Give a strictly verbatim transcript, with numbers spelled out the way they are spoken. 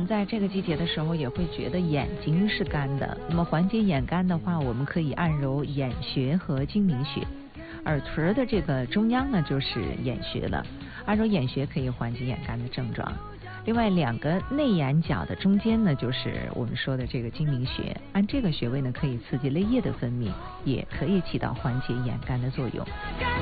在这个季节的时候也会觉得眼睛是干的，那么缓解眼干的话，我们可以按揉眼穴和睛明穴。耳垂的这个中央呢就是眼穴了，按揉眼穴可以缓解眼干的症状。另外两个内眼角的中间呢就是我们说的这个睛明穴，按这个穴位呢可以刺激泪液的分泌，也可以起到缓解眼干的作用。